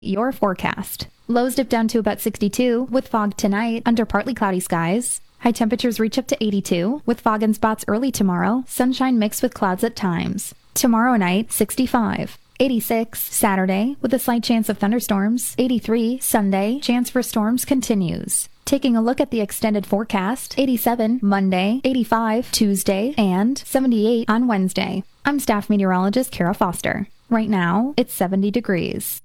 Your forecast. Lows dip down to about 62 with fog tonight under partly cloudy skies. High temperatures reach up to 82 with fog in spots early tomorrow, sunshine mixed with clouds at times. Tomorrow night, 65. 86 Saturday with a slight chance of thunderstorms. 83 Sunday, chance for storms continues. Taking a look at the extended forecast, 87 Monday, 85 Tuesday, and 78 on Wednesday. I'm staff meteorologist Kara Foster. Right now, it's 70 degrees.